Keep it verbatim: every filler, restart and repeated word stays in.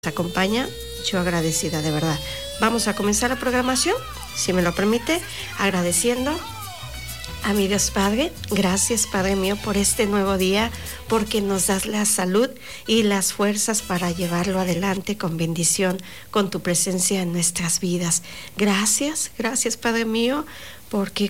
acompaña, yo agradecida de verdad. Vamos a comenzar la programación, si me lo permite, agradeciendo a mi Dios Padre. Gracias, Padre mío, por este nuevo día, porque nos das la salud y las fuerzas para llevarlo adelante con bendición, con tu presencia en nuestras vidas. Gracias, gracias, Padre mío, porque